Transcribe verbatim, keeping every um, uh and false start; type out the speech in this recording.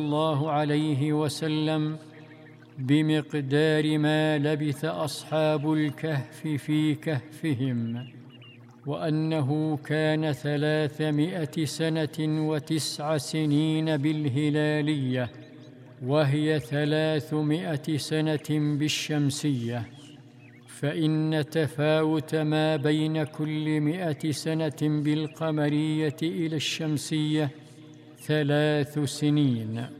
الله عليه وسلم بمقدار ما لبث أصحاب الكهف في كهفهم، وأنه كان ثلاثمائة سنة وتسع سنين بالهلالية، وهي ثلاثمائة سنة بالشمسية، فإن تفاوت ما بين كل مائة سنة بالقمرية إلى الشمسية ثلاث سنين.